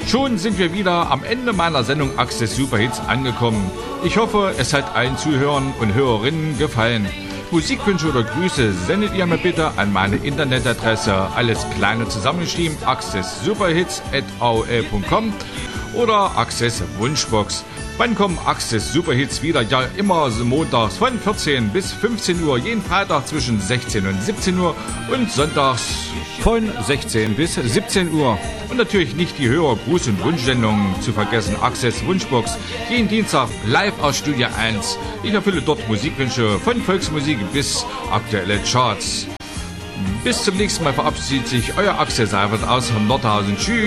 Schon sind wir wieder am Ende meiner Sendung Access Superhits angekommen. Ich hoffe, es hat allen Zuhörern und Hörerinnen gefallen. Musikwünsche oder Grüße sendet ihr mir bitte an meine Internetadresse, alles kleine zusammengeschrieben, accesssuperhits@aol.com oder Access Wunschbox. Wann kommen Access Superhits wieder? Ja, immer so montags von 14 bis 15 Uhr, jeden Freitag zwischen 16 und 17 Uhr und sonntags von 16 bis 17 Uhr. Und natürlich nicht die Hörer-Gruß- und Wunschsendungen zu vergessen. Access Wunschbox, jeden Dienstag live aus Studio 1. Ich erfülle dort Musikwünsche von Volksmusik bis aktuelle Charts. Bis zum nächsten Mal verabschiedet sich euer Access Albert aus Nordhausen. Tschüss.